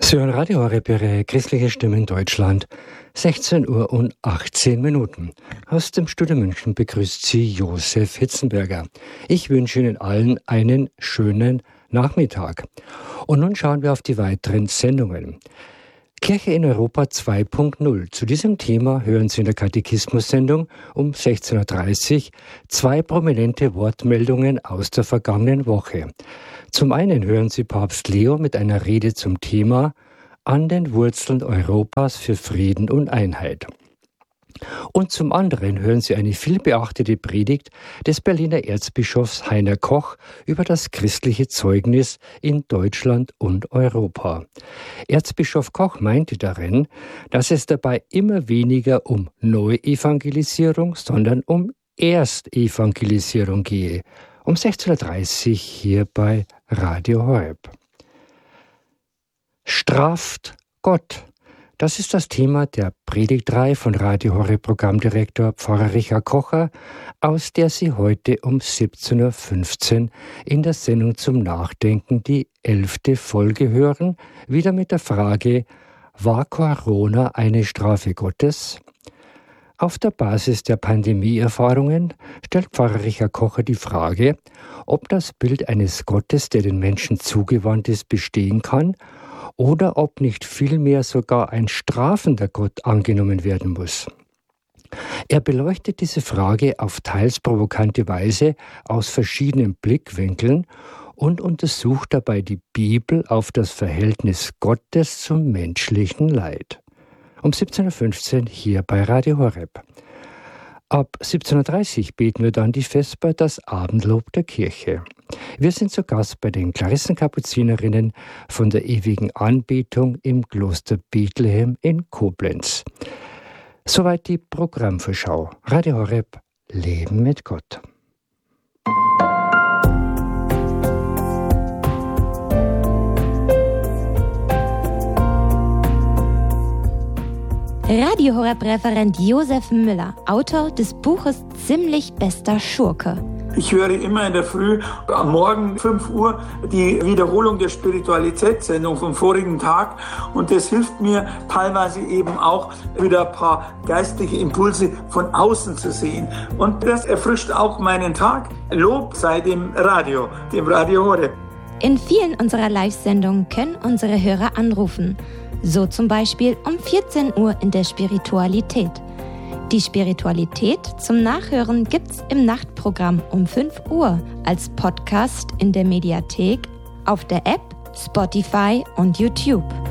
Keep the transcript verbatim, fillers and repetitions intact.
Sie hören Radio Horeb, Ihre christliche Stimme in Deutschland, sechzehn Uhr und achtzehn Minuten. Aus dem Studio München begrüßt Sie Josef Hitzenberger. Ich wünsche Ihnen allen einen schönen Nachmittag. Und nun schauen wir auf die weiteren Sendungen. Kirche in Europa zwei Punkt null. Zu diesem Thema hören Sie in der Katechismus-Sendung um sechzehn Uhr dreißig zwei prominente Wortmeldungen aus der vergangenen Woche. Zum einen hören Sie Papst Leo mit einer Rede zum Thema An den Wurzeln Europas für Frieden und Einheit. Und zum anderen hören Sie eine vielbeachtete Predigt des Berliner Erzbischofs Heiner Koch über das christliche Zeugnis in Deutschland und Europa. Erzbischof Koch meinte darin, dass es dabei immer weniger um Neuevangelisierung, sondern um Erstevangelisierung gehe. Um sechzehn Uhr dreißig hier bei Radio Horeb. Straft Gott. Das ist das Thema der Predigtreihe von Radio Horeb Programmdirektor Pfarrer Richard Kocher, aus der Sie heute um siebzehn Uhr fünfzehn in der Sendung zum Nachdenken die elfte Folge hören, wieder mit der Frage: War Corona eine Strafe Gottes? Auf der Basis der Pandemieerfahrungen stellt Pfarrer Richard Kocher die Frage, ob das Bild eines Gottes, der den Menschen zugewandt ist, bestehen kann, oder ob nicht vielmehr sogar ein strafender Gott angenommen werden muss. Er beleuchtet diese Frage auf teils provokante Weise aus verschiedenen Blickwinkeln und untersucht dabei die Bibel auf das Verhältnis Gottes zum menschlichen Leid. Um siebzehn Uhr fünfzehn hier bei Radio Horeb. Ab siebzehn Uhr dreißig beten wir dann die Vesper, das Abendlob der Kirche. Wir sind zu Gast bei den Klarissenkapuzinerinnen von der ewigen Anbetung im Kloster Bethlehem in Koblenz. Soweit die Programmvorschau. Radio Horeb, Leben mit Gott. Radio Horeb-Referent Josef Müller, Autor des Buches Ziemlich bester Schurke. Ich höre immer in der Früh, am Morgen fünf Uhr, die Wiederholung der Spiritualitätssendung vom vorigen Tag. Und das hilft mir teilweise eben auch, wieder ein paar geistliche Impulse von außen zu sehen. Und das erfrischt auch meinen Tag. Lob sei dem Radio, dem Radio Horeb. In vielen unserer Live-Sendungen können unsere Hörer anrufen. So zum Beispiel um vierzehn Uhr in der Spiritualität. Die Spiritualität zum Nachhören gibt's im Nachtprogramm um fünf Uhr als Podcast in der Mediathek, auf der App, Spotify und YouTube.